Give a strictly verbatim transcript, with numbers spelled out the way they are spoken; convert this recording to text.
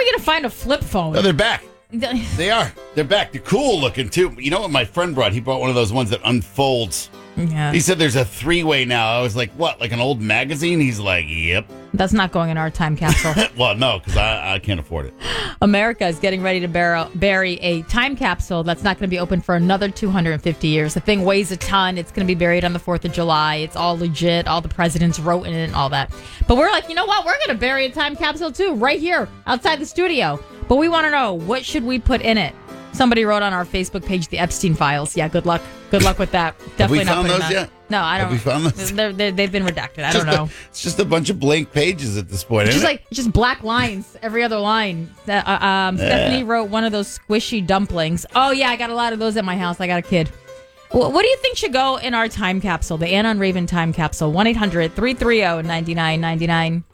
we going to find a flip phone? Oh, they're back. They are. They're back. They're cool looking, too. You know what my friend brought? He brought one of those ones that unfolds. Yeah. He said there's a three-way now. I was like, what, like an old magazine? He's like, yep. That's not going in our time capsule. Well, no, because I, I can't afford it. America is getting ready to bur- bury a time capsule that's not going to be open for another two hundred fifty years. The thing weighs a ton. It's going to be buried on the fourth of July. It's all legit. All the presidents wrote in it and all that. But we're like, you know what? We're going to bury a time capsule, too, right here outside the studio. But we want to know, what should we put in it? Somebody wrote on our Facebook page, the Epstein files. Yeah, good luck. Good luck with that. Definitely Have we not found putting those that. yet? No, I don't. Have we found those? They're, they're, they've been redacted. I don't Just know. A, it's just a bunch of blank pages at this point, It's isn't just it? like just black lines every other line. Uh, um, Yeah. Stephanie wrote one of those squishy dumplings. Oh yeah, I got a lot of those at my house. I got a kid. Wh- What do you think should go in our time capsule? The Anna and Raven time capsule. one eight hundred three three zero nine nine nine nine